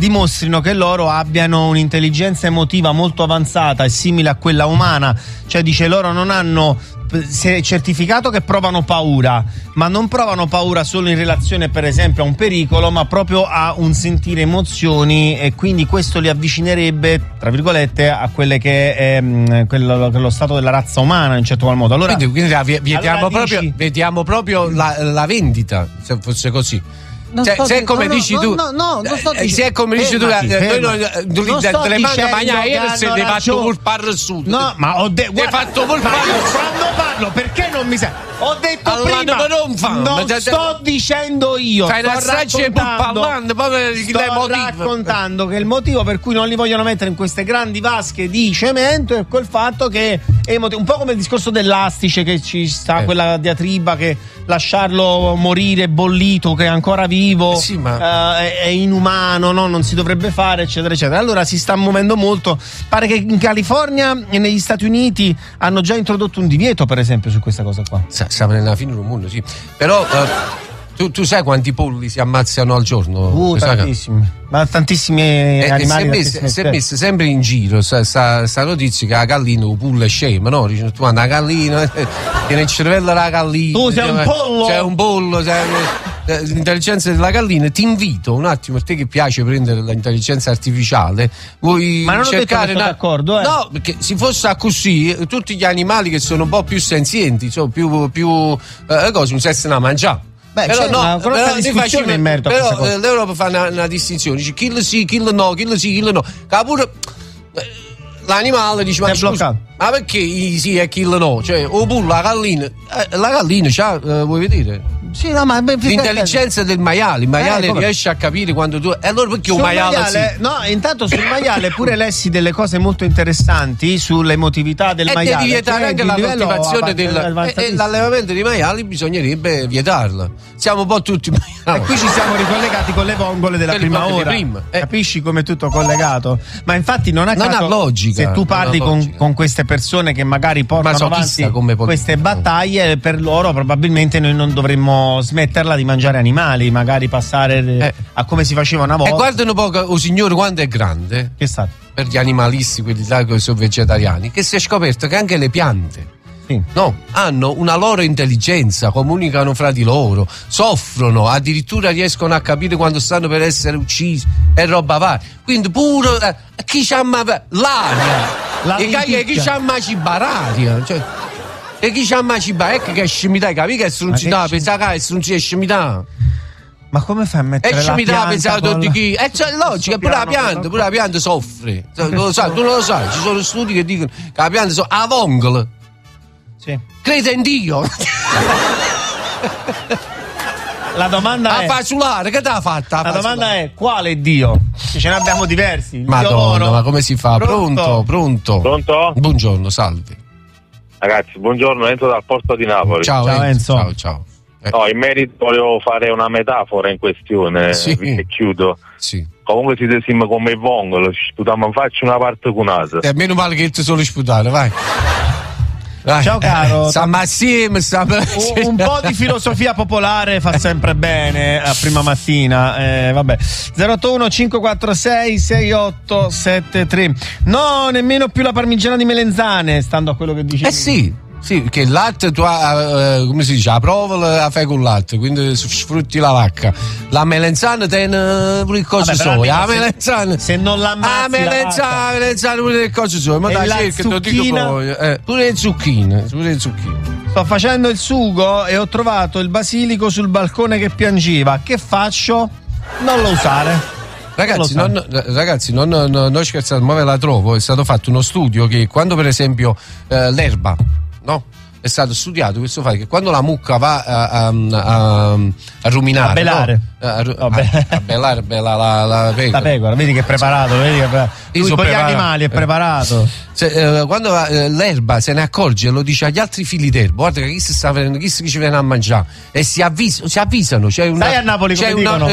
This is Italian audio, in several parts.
dimostrino che loro abbiano un'intelligenza emotiva molto avanzata e simile a quella umana. Cioè dice, loro non hanno certificato che provano paura, ma non provano paura solo in relazione per esempio a un pericolo, ma proprio a un sentire emozioni, e quindi questo li avvicinerebbe tra virgolette a quelle che è lo stato della razza umana in un certo qual modo. Allora quindi vediamo proprio la vendita, se fosse così. Se è come dici tu, se è come dici tu, le manga magna se ne fatto pur parlo su. No, ma ho fatto pur quando parlo, perché non mi sai? Ho detto prima, non sto dicendo io, sto raccontando che il motivo per cui non li vogliono mettere in queste grandi vasche di cemento è quel fatto che è un po' come il discorso dell'astice, che ci sta quella diatriba che lasciarlo morire bollito che è ancora vivo è inumano, no? Non si dovrebbe fare, eccetera eccetera. Allora si sta muovendo molto. Pare che in California e negli Stati Uniti hanno già introdotto un divieto, per esempio, su questa cosa qua. Siamo nella fine del mondo, sì. Però tu sai quanti polli si ammazzano al giorno? Tantissimi. Ma tantissimi animali. Si è messo sempre in giro sta notizia che la gallina o pulla è scema, no? Dice, tu una gallina, tiene il cervello della gallina. Tu sei un pollo! C'è un pollo, l'intelligenza della gallina. Ti invito un attimo, a te che piace prendere l'intelligenza artificiale, vuoi ma non cercare ho detto d'accordo, No, perché se fosse così, tutti gli animali che sono un po' più senzienti, più cose, non si da mangiare. Beh, però in merito a questa cosa. L'Europa fa una distinzione, dice kill sì, kill no, kill sì, kill no. Pure l'animale dice, ma perché sì è kill no? Cioè, oppure la gallina c'ha, vuoi vedere? Sì, no, ma l'intelligenza del maiale, il maiale riesce a capire quando tu. E allora perché un maiale? No, intanto sul maiale pure lessi delle cose molto interessanti sull'emotività del maiale. Devi vietare anche la coltivazione e l'allevamento di maiali, bisognerebbe vietarlo. Siamo un po' tutti maiali. E qui ci siamo ricollegati con le vongole della prima ora. Capisci come è tutto collegato? Ma infatti non ha logica. Se tu parli con queste persone che magari portano avanti queste battaglie, per loro probabilmente noi non dovremmo smetterla di mangiare animali, magari passare a come si faceva una volta. E guarda un po' o signore quanto è grande, che sta per gli animalisti, quelli là che sono vegetariani, che si è scoperto che anche le piante hanno una loro intelligenza, comunicano fra di loro, soffrono, addirittura riescono a capire quando stanno per essere uccisi e roba varia. Quindi pure chi chiama l'aria e chi chiama cibararia, cioè. E chi chiama ciba? Ecco che è scimità, capi che non si dà, pensare che non si è scimità. Ma come fai a mettere la pianta? Pensato di chi? C'è logica, pure la pianta soffre. Tu non lo sai, ci sono studi che dicono che la pianta soffre. A vongola. Sì. Crede in Dio. La domanda è: a faciulare, che t'ha fatta? La domanda è: quale Dio? Ce ne abbiamo diversi. Madonna, ma come si fa? Pronto? Buongiorno, salve. Ragazzi, buongiorno, Enzo dal porto di Napoli. Ciao Enzo. Ciao. No, in merito volevo fare una metafora in questione, e chiudo. Sì. Comunque siete come il vongolo, sputiamo, faccio una parte cunata. Meno male che ti solo sputare, vai. Ciao caro. Stiamo assieme, un po' di filosofia popolare fa sempre bene a prima mattina. Vabbè. 081 546 6873. No, nemmeno più la parmigiana di melenzane, stando a quello che dicevi. Sì, che il latte tu come si dice, la provola la fai con il latte, quindi sfrutti la vacca. La melenzana tiene pure il coso soia. La melenzana, se non la ammazzi, la melenzana pure il coso soia. Ma dai, cerca, te lo dico poi. Pure le zucchine. Sto facendo il sugo e ho trovato il basilico sul balcone che piangeva. Che faccio? Non lo usare. Ragazzi, non scherzate, ma ve la trovo. È stato fatto uno studio che quando per esempio l'erba, no? È stato studiato questo fatto che quando la mucca va a ruminare, a belare, a belare la pecora, vedi che è preparato, lui con gli animali è preparato. Quando l'erba se ne accorge, lo dice agli altri figli d'erba: guarda che chi si sta venendo, chi ci viene a mangiare, e si avvisano. C'è una, sai a Napoli come dicono?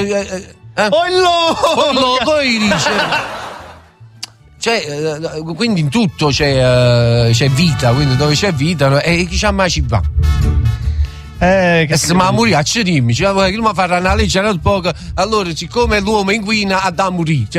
Poi dice. Quindi in tutto c'è vita, quindi dove c'è vita e chi c'ha mai ci va. Ma morire, dimmi, chi mi farà una legge poco, allora siccome l'uomo inquina ha da morire.